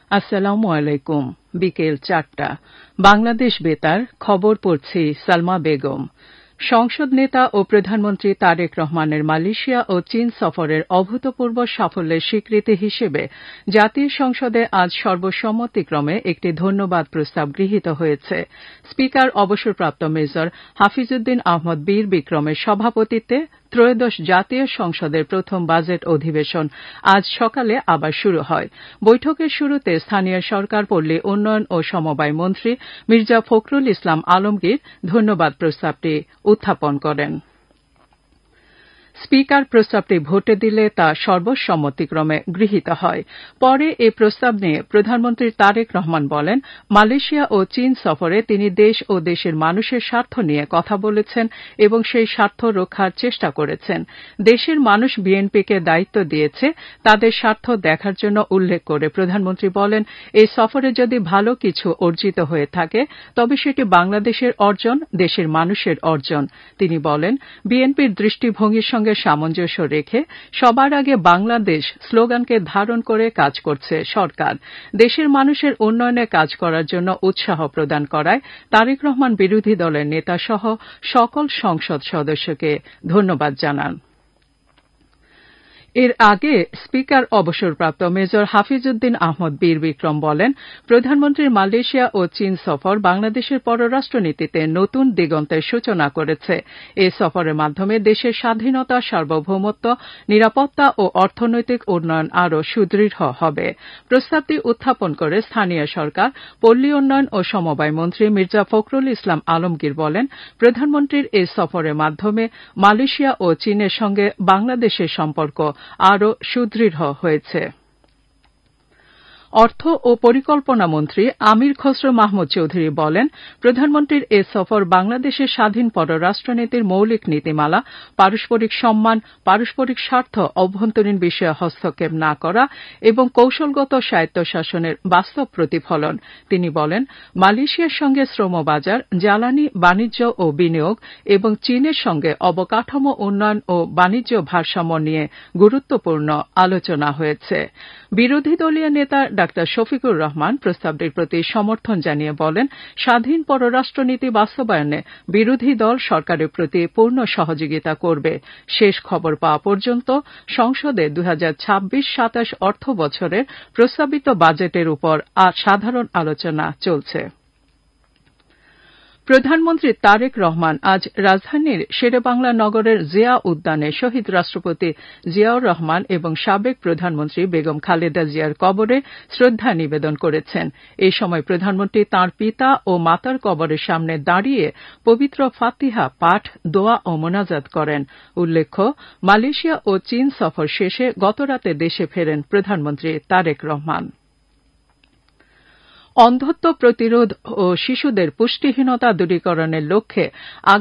আসসালামু আলাইকুম। বিকেল ৪টা। বাংলাদেশ বেতার খবর পড়ছি সালমা বেগম। সংসদ নেতা ও প্রধানমন্ত্রী তারেক রহমানের মালয়েশিয়া ও চীন সফরের অভূতপূর্ব সাফল্যের স্বীকৃতি হিসেবে জাতীয় সংসদে আজ সর্বসম্মতিক্রমে একটি ধন্যবাদ প্রস্তাব গৃহীত হয়েছে। স্পিকার অবসরপ্রাপ্ত মেজর হাফিজউদ্দিন আহমদ বীর বিক্রমের সভাপতিত্বে ত্রয়োদশ জাতীয় সংসদের প্রথম বাজেট অধিবেশন আজ সকালে আবার শুরু হয়। বৈঠকের শুরুতে স্থানীয় সরকার, পল্লী উন্নয়ন ও সমবায় মন্ত্রী মির্জা ফখরুল ইসলাম আলমগীর ধন্যবাদ প্রস্তাবটি উত্থাপন করেন। স্পিকার প্রস্তাবটি ভোটে দিলে তা সর্বসম্মতিক্রমে গৃহীত হয়। পরে এ প্রস্তাব নিয়ে প্রধানমন্ত্রী তারেক রহমান বলেন, মালয়েশিয়া ও চীন সফরে তিনি দেশ ও দেশের মানুষের স্বার্থ নিয়ে কথা বলেছেন এবং সেই স্বার্থ রক্ষার চেষ্টা করেছেন। দেশের মানুষ বিএনপিকে দায়িত্ব দিয়েছে তাদের স্বার্থ দেখার জন্য উল্লেখ করে প্রধানমন্ত্রী বলেন, এই সফরে যদি ভালো কিছু অর্জিত হয়ে থাকে তবে সেটি বাংলাদেশের অর্জন, দেশের মানুষের অর্জন। তিনি বলেন, বিএনপির দৃষ্টিভঙ্গির সঙ্গে সামঞ্জস্য রেখে সবার আগে বাংলাদেশ স্লোগানকে ধারণ করে কাজ করছে সরকার। দেশের মানুষের উন্নয়নে কাজ করার জন্য উৎসাহ প্রদান করায় তারেক রহমান বিরোধী দলের নেতাসহ সকল সংসদ সদস্যকে ধন্যবাদ জানান। এর আগে স্পিকার অবসরপ্রাপ্ত মেজর হাফিজউদ্দিন আহমদ বীর বিক্রম বলেন, প্রধানমন্ত্রীর মালয়েশিয়া ও চীন সফর বাংলাদেশের পররাষ্ট্রনীতিতে নতুন দিগন্তের সূচনা করেছে। এই সফরের মাধ্যমে দেশের স্বাধীনতা, সার্বভৌমত্ব, নিরাপত্তা ও অর্থনৈতিক উন্নয়ন আরও সুদৃঢ় হবে। প্রস্তাবটি উত্থাপন করে স্থানীয় সরকার, পল্লী উন্নয়ন ও সমবায় মন্ত্রী মির্জা ফখরুল ইসলাম আলমগীর বলেন, প্রধানমন্ত্রীর এই সফরের মাধ্যমে মালয়েশিয়া ও চীনের সঙ্গে বাংলাদেশের সম্পর্ক আরও সুদৃঢ় হয়েছে। অর্থ ও পরিকল্পনা মন্ত্রী আমির খসরু মাহমুদ চৌধুরী বলেন, প্রধানমন্ত্রীর এ সফর বাংলাদেশের স্বাধীন পররাষ্ট্রনীতির মৌলিক নীতিমালা, পারস্পরিক সম্মান, পারস্পরিক স্বার্থ, অভ্যন্তরীণ বিষয়ে হস্তক্ষেপ না করা এবং কৌশলগত স্বায়ত্তশাসনের বাস্তব প্রতিফলন। তিনি বলেন, মালয়েশিয়ার সঙ্গে শ্রমবাজার, জ্বালানি, বাণিজ্য ও বিনিয়োগ এবং চীনের সঙ্গে অবকাঠামো উন্নয়ন ও বাণিজ্য ভারসাম্য নিয়ে গুরুত্বপূর্ণ আলোচনা হয়েছে। বিরোধী দলীয় নেতা ডাক্তার শফিকুর রহমান প্রস্তাবটির প্রতি সমর্থন জানিয়ে বলেন, স্বাধীন পররাষ্ট্রনীতি বাস্তবায়নে বিরোধী দল সরকারের প্রতি পূর্ণ সহযোগিতা করবে। শেষ খবর পাওয়া পর্যন্ত সংসদে 2026-27 অর্থ বছরের প্রস্তাবিত বাজেটের উপর সাধারণ আলোচনা চলছে। প্রধানমন্ত্রী তারেক রহমান আজ রাজধানীর শেরেবাংলা নগরের জিয়া উদ্যানে শহীদ রাষ্ট্রপতি জিয়াউর রহমান এবং সাবেক প্রধানমন্ত্রী বেগম খালেদা জিয়ার কবরে শ্রদ্ধা নিবেদন করেছেন। এই সময় প্রধানমন্ত্রী তাঁর পিতা ও মাতার কবরের সামনে দাঁড়িয়ে পবিত্র ফাতিহা পাঠ, দোয়া ও মোনাজাত করেন। উল্লেখ্য, মালয়েশিয়া ও চীন সফর শেষে গতরাতে দেশে ফেরেন প্রধানমন্ত্রী তারেক রহমান। অন্ধত্ব প্রতিরোধ ও শিশুদের পুষ্টিহীনতা দূরীকরণের লক্ষ্যে